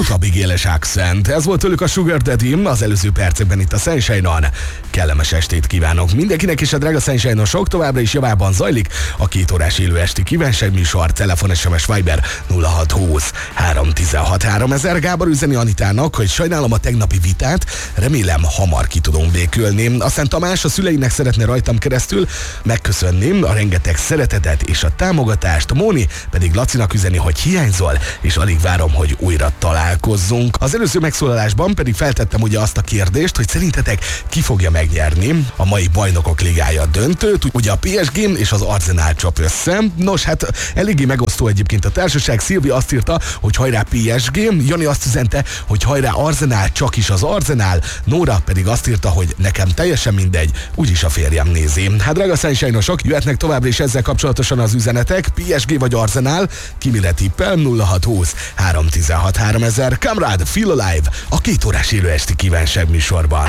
Out Abigail-es Accent. Ez volt tőlük a Sugar Daddy, az előző percekben itt a Sunshine-on. Kellemes estét kívánok mindenkinek, és a drága Sunshine-osok továbbra is javában zajlik a 2 órás élő esti kívánságműsor, telefon, SMS, Viber 0620 316 3000. Gábor üzeni Anitának, hogy sajnálom a tegnapi vitát, remélem hamar ki tudom békülni. Aztán Tamás a szüleinek szeretne rajtam keresztül megköszönni a rengeteg szeretetet és a támogatást. Móni pedig Lacinak üzeni, hogy hiányzol, és alig várom, hogy újra találkozzunk. Az előző megszólalásban pedig feltettem ugye azt a kérdést, hogy szerintetek ki fogja megnyerni a mai Bajnokok Ligája döntőt. Ugye a PSG és az Arsenal csap össze. Nos, hát eléggé megosztó egyébként a társaság. Szilvi azt írta, hogy hajrá PSG, Jani azt üzente, hogy hajrá Arsenal, csak is az Arsenal, Nóra pedig azt írta, hogy nekem teljesen mindegy, úgyis a férjem nézi. Hát drága Sunshine-osok, jöhetnek továbbra is ezzel kapcsolatosan az üzenetek, PSG vagy Arsenal, ki mire tippel, 0620 316 3000. Kamrád, Feel Alive, a 2 órás élő esti kívánság műsorban.